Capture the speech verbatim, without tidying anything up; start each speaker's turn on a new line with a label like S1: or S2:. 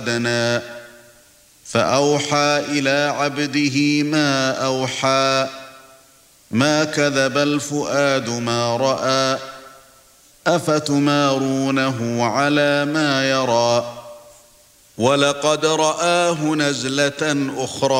S1: أدنى فأوحى إلى عبده ما أوحى ما كذب الفؤاد ما رأى أفتمارونه على ما يرى ولقد رآه نزلة أخرى